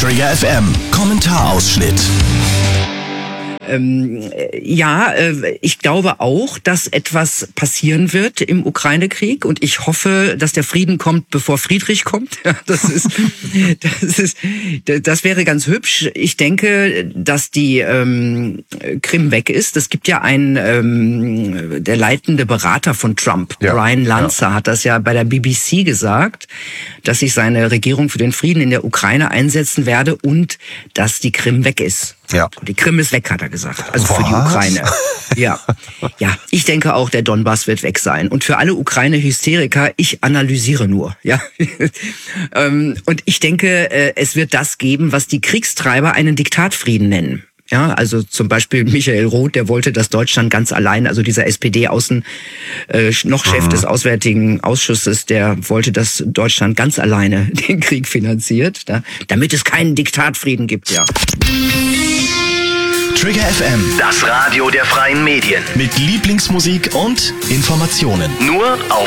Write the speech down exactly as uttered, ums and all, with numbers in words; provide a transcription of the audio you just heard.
Trigger F M Kommentarausschnitt. Ähm, ja, äh, ich glaube auch, dass etwas passieren wird im Ukraine-Krieg und ich hoffe, dass der Frieden kommt, bevor Friedrich kommt. Ja, das ist, das ist, das wäre ganz hübsch. Ich denke, dass die ähm, Krim weg ist. Es gibt ja einen, ähm, der leitende Berater von Trump, ja, Brian Lanza, ja. hat das ja bei der B B C gesagt, dass sich seine Regierung für den Frieden in der Ukraine einsetzen werde und dass die Krim weg ist. Ja. Die Krim ist weg, hat er gesagt. Also Was? für die Ukraine. Ja. Ja, ich denke auch, der Donbass wird weg sein. Und für alle Ukraine-Hysteriker, ich analysiere nur. Ja. Und ich denke, es wird das geben, was die Kriegstreiber einen Diktatfrieden nennen. Ja, also zum Beispiel Michael Roth, der wollte, dass Deutschland ganz allein, also dieser S P D-Außen, äh, noch Chef mhm. des Auswärtigen Ausschusses, der wollte, dass Deutschland ganz alleine den Krieg finanziert, da, damit es keinen Diktatfrieden gibt, ja. Trigger F M, das Radio der freien Medien. Mit Lieblingsmusik und Informationen. Nur auf